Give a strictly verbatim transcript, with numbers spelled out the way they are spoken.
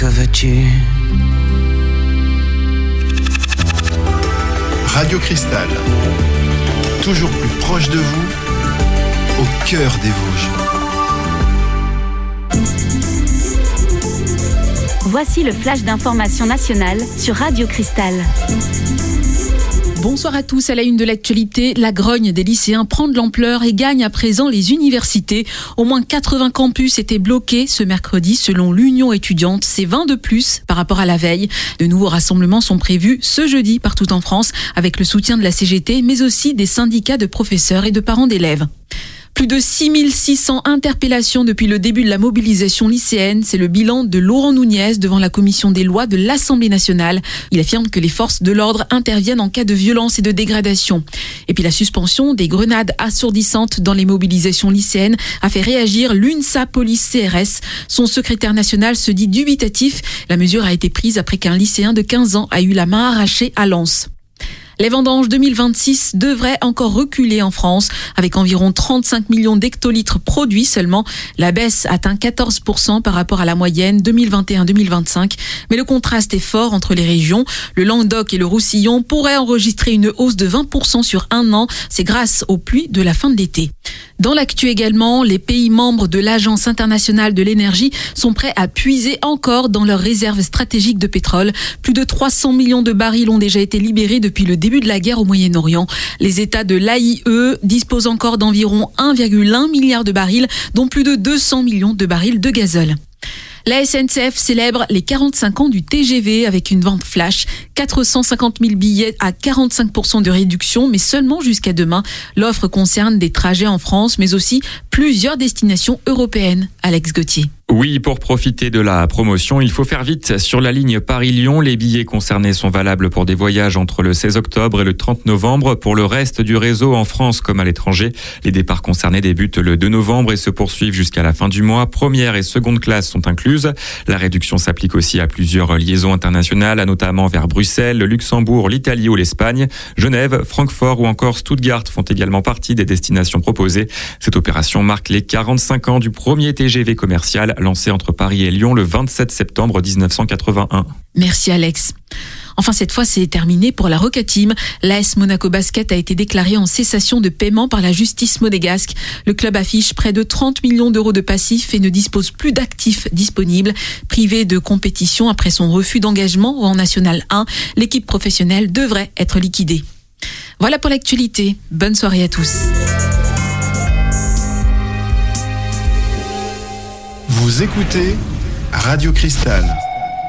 que veux-tu? Radio Cristal, toujours plus proche de vous, au cœur des Vosges. Voici le flash d'information nationale sur Radio Cristal. Bonsoir à tous. À la une de l'actualité, la grogne des lycéens prend de l'ampleur et gagne à présent les universités. Au moins quatre-vingts campus étaient bloqués ce mercredi selon l'Union étudiante. C'est vingt de plus par rapport à la veille. De nouveaux rassemblements sont prévus ce jeudi partout en France avec le soutien de la C G T mais aussi des syndicats de professeurs et de parents d'élèves. Plus de six mille six cents interpellations depuis le début de la mobilisation lycéenne. C'est le bilan de Laurent Nunez devant la commission des lois de l'Assemblée nationale. Il affirme que les forces de l'ordre interviennent en cas de violence et de dégradation. Et puis la suspension des grenades assourdissantes dans les mobilisations lycéennes a fait réagir l'UNSA Police C R S. Son secrétaire national se dit dubitatif. La mesure a été prise après qu'un lycéen de quinze ans a eu la main arrachée à Lens. Les vendanges deux mille vingt-six devraient encore reculer en France, avec environ trente-cinq millions d'hectolitres produits seulement. La baisse atteint quatorze pour cent par rapport à la moyenne deux mille vingt et un deux mille vingt-cinq. Mais le contraste est fort entre les régions. Le Languedoc et le Roussillon pourraient enregistrer une hausse de vingt pour cent sur un an. C'est grâce aux pluies de la fin de l'été. Dans l'actu également, les pays membres de l'Agence internationale de l'énergie sont prêts à puiser encore dans leurs réserves stratégiques de pétrole. Plus de trois cents millions de barils ont déjà été libérés depuis le début de la guerre au Moyen-Orient. Les États de l'A I E disposent encore d'environ un virgule un milliard de barils, dont plus de deux cents millions de barils de gazole. La S N C F célèbre les quarante-cinq ans du T G V avec une vente flash. quatre cent cinquante mille billets à quarante-cinq pour cent de réduction, mais seulement jusqu'à demain. L'offre concerne des trajets en France, mais aussi plusieurs destinations européennes. Alex Gauthier. Oui, pour profiter de la promotion, il faut faire vite. Sur la ligne Paris-Lyon, les billets concernés sont valables pour des voyages entre le seize octobre et le trente novembre. Pour le reste du réseau, en France comme à l'étranger, les départs concernés débutent le deux novembre et se poursuivent jusqu'à la fin du mois. Première et seconde classe sont incluses. La réduction s'applique aussi à plusieurs liaisons internationales, notamment vers Bruxelles, le Luxembourg, l'Italie ou l'Espagne. Genève, Francfort ou encore Stuttgart font également partie des destinations proposées. Cette opération marque les quarante-cinq ans du premier T G V commercial lancé entre Paris et Lyon le vingt-sept septembre dix-neuf cent quatre-vingt-un. Merci Alex. Enfin, cette fois, c'est terminé pour la Roca Team. L'A S Monaco Basket a été déclaré en cessation de paiement par la justice monégasque. Le club affiche près de trente millions d'euros de passifs et ne dispose plus d'actifs disponibles. Privé de compétition après son refus d'engagement en National un, l'équipe professionnelle devrait être liquidée. Voilà pour l'actualité. Bonne soirée à tous. Vous écoutez Radio Cristal.